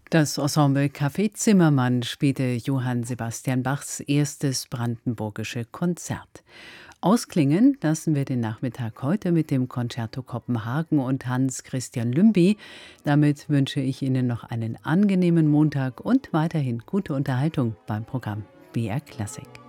Das Ensemble Café Zimmermann spielte Johann Sebastian Bachs erstes brandenburgische Konzert. Ausklingen lassen wir den Nachmittag heute mit dem Concerto Kopenhagen und Hans Christian Lymby. Damit wünsche ich Ihnen noch einen angenehmen Montag und weiterhin gute Unterhaltung beim Programm BR Klassik.